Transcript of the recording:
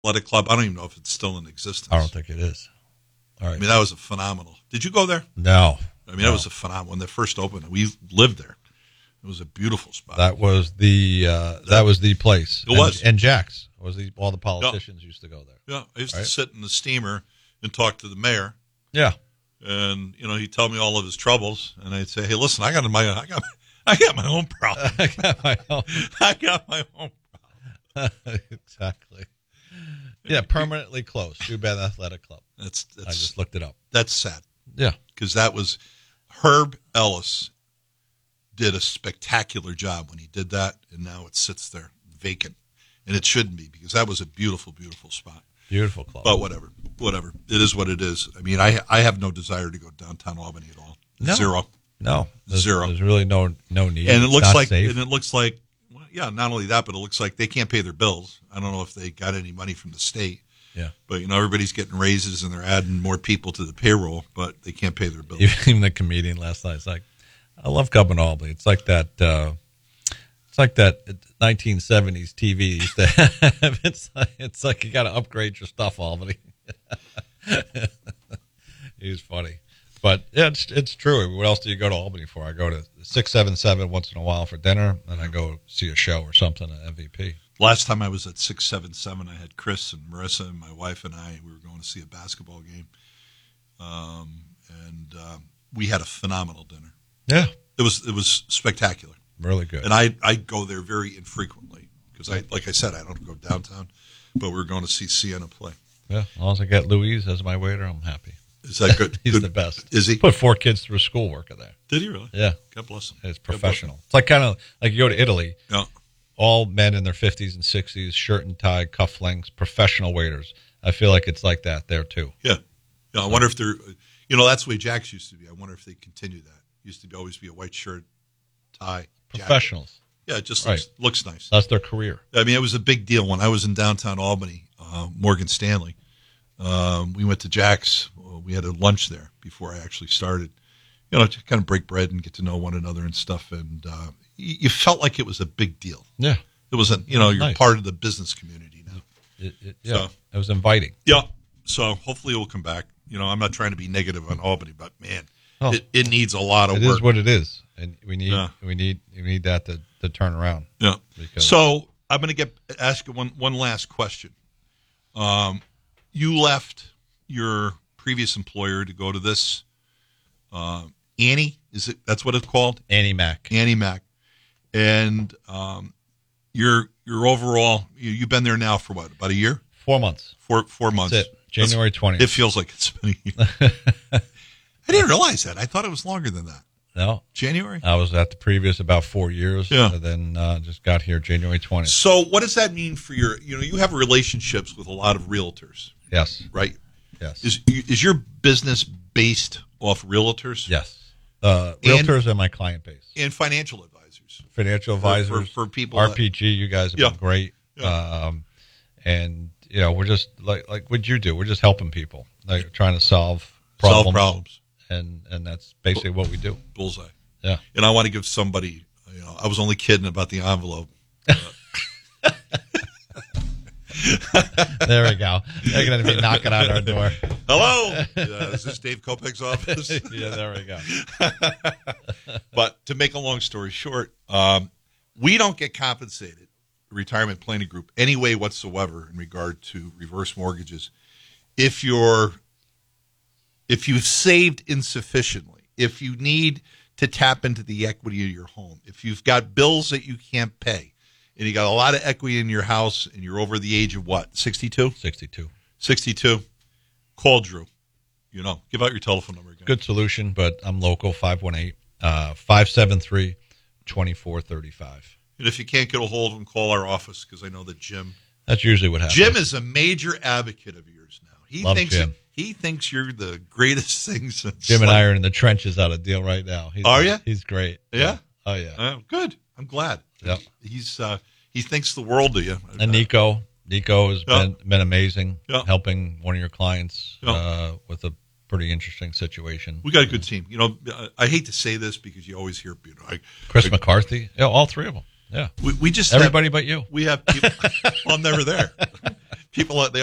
Athletic Club. I don't even know if it's still in existence. I don't think it is. All right. I mean, that was a phenomenal. Did you go there? No. I mean, that was a phenomenal. When they first opened, we lived there. It was a beautiful spot. That was the place. It was. And Jack's all the politicians used to go there. Yeah, I used to sit in the steamer and talk to the mayor. Yeah. And he'd tell me all of his troubles, and I'd say, "Hey, listen, I got my own problem. I got my own. I got my own problem." Exactly. Yeah, permanently closed. Shoe Bend Athletic Club. That's I just looked it up. That's sad. Yeah, because that was Herb Ellis did a spectacular job when he did that, and now it sits there vacant, and it shouldn't be because that was a beautiful, beautiful spot. Beautiful club. But whatever. It is what it is. I mean, I have no desire to go downtown Albany at all. No. Zero. No. Zero. There's really no need. And it looks like safe. Well, yeah, not only that, but it looks like they can't pay their bills. I don't know if they got any money from the state. Yeah. But everybody's getting raises and they're adding more people to the payroll, but they can't pay their bills. Even the comedian last night, it's like, I love coming to Albany. It's like that. It's like that 1970s TV used to have. It's like you got to upgrade your stuff, Albany. He was funny, but yeah, it's true. What else do you go to Albany for? I go to 677 once in a while for dinner, and I go see a show or something at MVP. Last time I was at 677, I had Chris and Marissa and my wife and I. We were going to see a basketball game, and we had a phenomenal dinner. Yeah, it was spectacular. Really good. And I go there very infrequently because like I said, I don't go downtown, but we were going to see Sienna play. Yeah, as long as I get Louise as my waiter, I'm happy. Is that good? He's good. The best. Is he? Put 4 kids through school working there. Did he really? Yeah. God bless him. It's professional. It's like kind of like you go to Italy. Yeah. All men in their 50s and 60s, shirt and tie, cufflinks, professional waiters. I feel like it's like that there too. Yeah. I wonder if they're, that's the way Jack's used to be. I wonder if they continue that. Used to always be a white shirt, tie, professionals. Jacket. Yeah, it just looks nice. That's their career. I mean, it was a big deal when I was in downtown Albany, Morgan Stanley. We went to Jack's. We had a lunch there before I actually started. To kind of break bread and get to know one another and stuff. And you felt like it was a big deal. Yeah. It wasn't, you're nice. part of the business community now. So, it was inviting. Yeah. So hopefully it will come back. I'm not trying to be negative on Albany, but man, it needs a lot of work. It is what it is. And we need that to turn around. Yeah. So I'm going to ask you one last question. You left your previous employer to go to this Annie, that's what it's called? Annie Mac. And your overall, you've been there now for what, about a year? 4 months. 4 months. That's it. January 20th. It feels like it's been a year. I didn't realize that. I thought it was longer than that. No. January? I was at the previous about 4 years. Yeah. And then just got here January 20th. So what does that mean for you have relationships with a lot of realtors. Yes. Right? Yes. Is your business based off realtors? Yes. Realtors are my client base. And financial advisors. Financial advisors. For people. RPG, you guys have been great. Yeah. And, we're just like what you do. We're just helping people, like trying to solve problems. And that's basically what we do. Bullseye. Yeah. And I want to give somebody, I was only kidding about the envelope. There we go. They're going to be knocking on our door. Hello. Is this Dave Kopech's office? Yeah, there we go. But to make a long story short, we don't get compensated, the Retirement Planning Group, any way whatsoever in regard to reverse mortgages. If you've saved insufficiently, if you need to tap into the equity of your home, if you've got bills that you can't pay, and you got a lot of equity in your house, and you're over the age of what, 62? 62. Call Drew. Give out your telephone number again. Good solution, but I'm local, 518-573-2435. And if you can't get a hold of him, call our office, because I know that Jim. That's usually what happens. Jim is a major advocate of yours now. Love Jim. He thinks you're the greatest thing since. Jim and I are in the trenches on a deal right now. Are you? He's great. Yeah? Oh, yeah. Good. I'm glad. Yep. He thinks the world of you. And Nico has been amazing, helping one of your clients with a pretty interesting situation. We got a good team. I hate to say this because you always hear Chris McCarthy. Yeah, all 3 of them. Yeah. We just everybody but you. We have people. Well, I'm never there. People, they